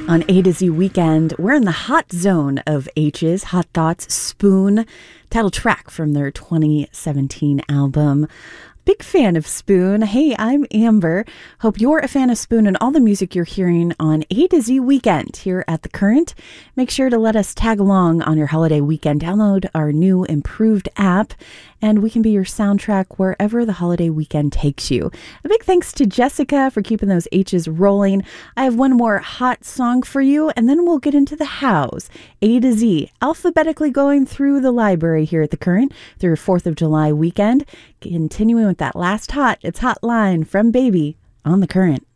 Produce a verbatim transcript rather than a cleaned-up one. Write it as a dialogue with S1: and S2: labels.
S1: On A to Z Weekend, we're in the hot zone of H's, Hot Thoughts, Spoon, title track from their twenty seventeen album. Big fan of Spoon. Hey, I'm Amber. Hope you're a fan of Spoon and all the music you're hearing on A to Z Weekend here at The Current. Make sure to let us tag along on your holiday weekend. Download our new improved app, and we can be your soundtrack wherever the holiday weekend takes you. A big thanks to Jessica for keeping those H's rolling. I have one more hot song for you, and then we'll get into the hows. A to Z, alphabetically going through the library here at The Current through your fourth of July weekend. Continuing with that last hot, it's Hotline from Baby on The Current.